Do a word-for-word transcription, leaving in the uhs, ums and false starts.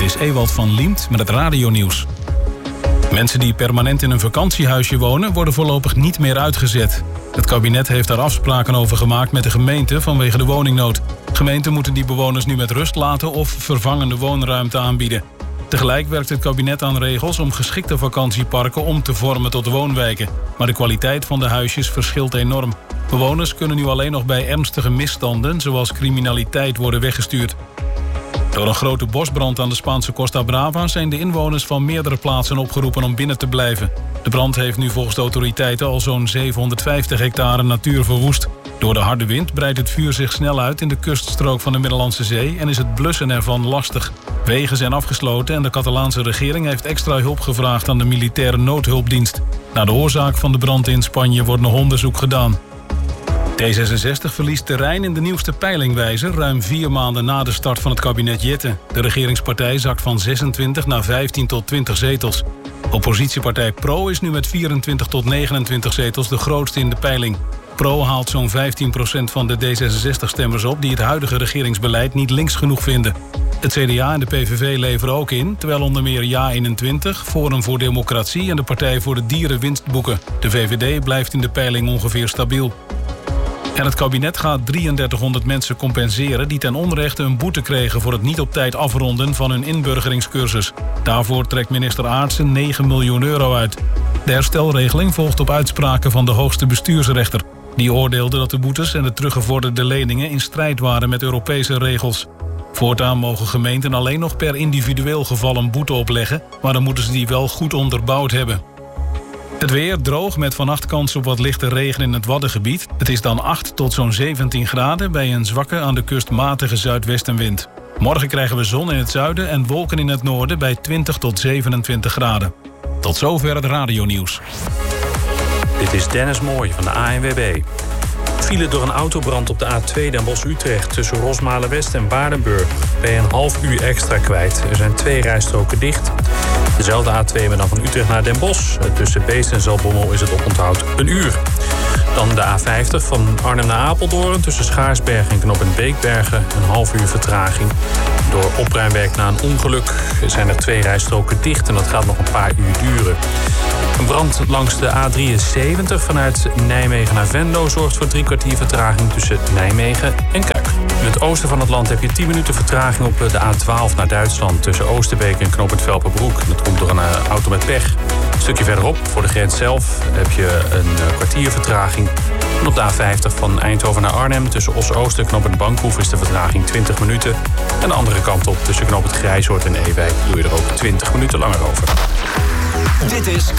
Dit is Ewald van Liemt met het radionieuws. Mensen die permanent in een vakantiehuisje wonen worden voorlopig niet meer uitgezet. Het kabinet heeft daar afspraken over gemaakt met de gemeente vanwege de woningnood. Gemeenten moeten die bewoners nu met rust laten of vervangende woonruimte aanbieden. Tegelijk werkt het kabinet aan regels om geschikte vakantieparken om te vormen tot woonwijken. Maar de kwaliteit van de huisjes verschilt enorm. Bewoners kunnen nu alleen nog bij ernstige misstanden, zoals criminaliteit, worden weggestuurd. Door een grote bosbrand aan de Spaanse Costa Brava zijn de inwoners van meerdere plaatsen opgeroepen om binnen te blijven. De brand heeft nu volgens de autoriteiten al zo'n zevenhonderdvijftig hectare natuur verwoest. Door de harde wind breidt het vuur zich snel uit in de kuststrook van de Middellandse Zee en is het blussen ervan lastig. Wegen zijn afgesloten en de Catalaanse regering heeft extra hulp gevraagd aan de militaire noodhulpdienst. Naar de oorzaak van de brand in Spanje wordt nog onderzoek gedaan. D zesenzestig verliest terrein in de nieuwste peilingwijzer ruim vier maanden na de start van het kabinet Jette. De regeringspartij zakt van zesentwintig naar vijftien tot twintig zetels. Oppositiepartij Pro is nu met vierentwintig tot negenentwintig zetels de grootste in de peiling. Pro haalt zo'n vijftien procent van de D zesenzestig-stemmers op die het huidige regeringsbeleid niet links genoeg vinden. Het C D A en de P V V leveren ook in, terwijl onder meer Ja eenentwintig, Forum voor Democratie en de Partij voor de Dieren winst boeken. De V V D blijft in de peiling ongeveer stabiel. En het kabinet gaat drieëndertighonderd mensen compenseren die ten onrechte een boete kregen voor het niet op tijd afronden van hun inburgeringscursus. Daarvoor trekt minister Aartsen negen miljoen euro uit. De herstelregeling volgt op uitspraken van de hoogste bestuursrechter. Die oordeelde dat de boetes en de teruggevorderde leningen in strijd waren met Europese regels. Voortaan mogen gemeenten alleen nog per individueel geval een boete opleggen, maar dan moeten ze die wel goed onderbouwd hebben. Het weer droog met vannacht kans op wat lichte regen in het Waddengebied. Het is dan acht tot zo'n zeventien graden bij een zwakke aan de kust matige zuidwestenwind. Morgen krijgen we zon in het zuiden en wolken in het noorden bij twintig tot zevenentwintig graden. Tot zover het radionieuws. Dit is Dennis Mooij van de A N W B. File door een autobrand op de A twee Den Bosch-Utrecht tussen Rosmalen-West en Waardenburg. Ben je een half uur extra kwijt. Er zijn twee rijstroken dicht. Dezelfde A twee, maar dan van Utrecht naar Den Bosch. Tussen Beest en Zaltbommel is het oponthoud een uur. Dan de A vijftig van Arnhem naar Apeldoorn tussen Schaarsberg en Knooppunt Beekbergen. Een half uur vertraging. Door opruimwerk na een ongeluk zijn er twee rijstroken dicht en dat gaat nog een paar uur duren. Een brand langs de A drieënzeventig vanuit Nijmegen naar Venlo zorgt voor drie kwartier vertraging tussen Nijmegen en Kuik. In het oosten van het land heb je tien minuten vertraging op de A twaalf naar Duitsland tussen Oosterbeek en Knooppunt Velperbroek. Dat komt door een auto met pech. Een stukje verderop, voor de grens zelf, heb je een kwartier vertraging. En op de A vijftig van Eindhoven naar Arnhem tussen Os-Oost en Knooppunt Bankhoef is de vertraging twintig minuten. En de andere kant op tussen Knooppunt Grijzoord en Ewijk doe je er ook twintig minuten langer over. Dit is